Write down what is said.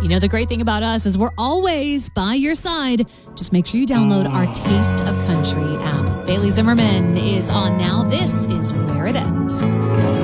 You know, the great thing about us is we're always by your side. Just make sure you download our Taste of Country app. Bailey Zimmerman is on now. This is Where It Ends.